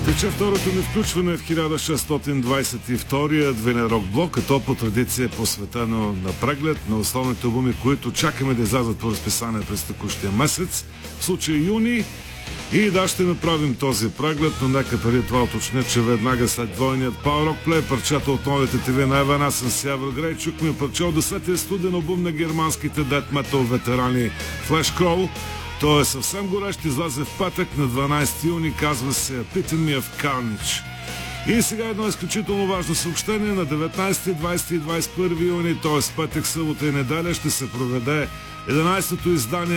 Тече второто ни включване в 1622-я двойен рок-блок, като по традиция е посветено на преглед на основните албуми, които чакаме да излязат по разписание през текущия месец, в случай юни. И да, ще направим този преглед, но нека преди това уточня, че веднага след двойният Power Rock Play, парчата от новите ТВ на Evanescence Evergrey, чухме парча от 10-я студен албум на германските дет метал ветерани Flash Crawl. Той е съвсем горещ, излезе в петък на 12 юни, казва се Epitome of Carnage. И сега едно изключително важно съобщение: на 19, 20 и 21 юни, т.е. петък, събота и неделя, ще се проведе 11-то издание